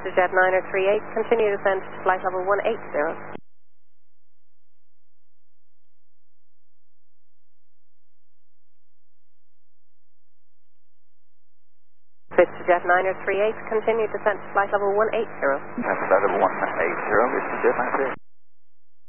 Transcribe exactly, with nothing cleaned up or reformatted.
VistaJet niner three eight, continue descent to flight level one eight zero. VistaJet niner three eight, continue descent to flight level one eight zero. Flight level one eight zero, VistaJet niner three eight.